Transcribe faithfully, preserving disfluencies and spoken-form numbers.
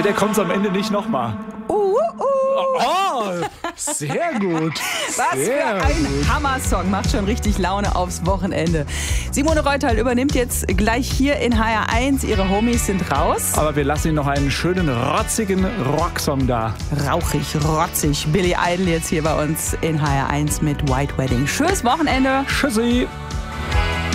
Nee, der kommt am Ende nicht nochmal. Uh, uh. Oh, sehr gut. Was sehr für ein gut. Hammer-Song. Macht schon richtig Laune aufs Wochenende. Simone Reutal übernimmt jetzt gleich hier in H R eins. Ihre Homies sind raus. Aber wir lassen Ihnen noch einen schönen, rotzigen Rocksong da. Rauchig, rotzig. Billy Idol jetzt hier bei uns in H R eins mit White Wedding. Schönes Wochenende. Tschüssi.